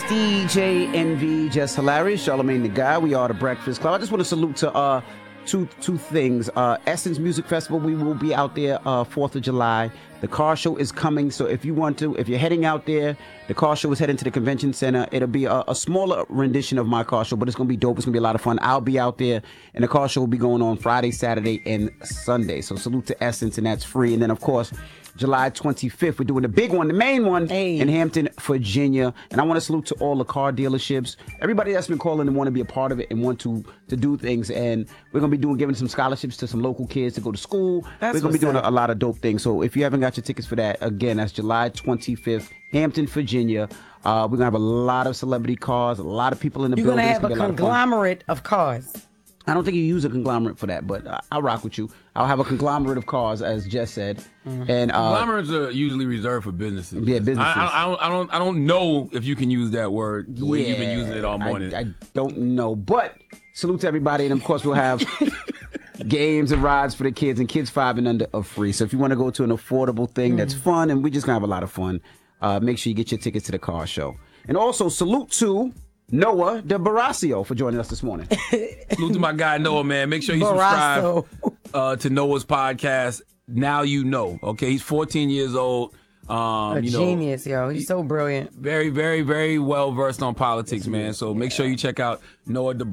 DJ NV, Just Hilarious, Charlamagne the Guy. We are the Breakfast Club. I just want to salute to two things. Essence Music Festival, we will be out there 4th of July. The car show is coming, so if you're heading out there, the car show is heading to the convention center. It'll be a smaller rendition of my car show, but it's going to be dope. It's going to be a lot of fun. I'll be out there, and the car show will be going on Friday, Saturday, and Sunday. So salute to Essence, and that's free. And then, of course, July 25th, we're doing the big one, the main one, in Hampton, Virginia. And I want to salute to all the car dealerships, everybody that's been calling and want to be a part of it and want to do things. And we're going to be giving some scholarships to some local kids to go to school. We're going to be doing a lot of dope things. So if you haven't got your tickets for that, again, that's July 25th, Hampton, Virginia. We're going to have a lot of celebrity cars, a lot of people in the building. You're going to have a conglomerate of cars. I don't think you use a conglomerate for that, but I'll rock with you. I'll have a conglomerate of cars, as Jess said. Mm-hmm. And conglomerates are usually reserved for businesses. Yeah, businesses. I don't know if you can use that word the way you've been using it all morning. I don't know, but salute to everybody, and of course we'll have games and rides for the kids, and kids 5 and under are free. So if you want to go to an affordable thing that's fun, and we're just gonna have a lot of fun, make sure you get your tickets to the car show. And also salute to Noah de Barasio for joining us this morning. Salute to my guy Noah, man. Make sure you subscribe to Noah's podcast. Now you know. Okay, he's 14 years old. Genius, yo. He's so brilliant. Very, very, very well versed on politics, man. So make sure you check out Noah de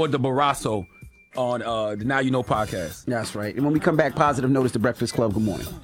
Barasio on the Now You Know podcast. That's right. And when we come back, positive notice, the Breakfast Club. Good morning.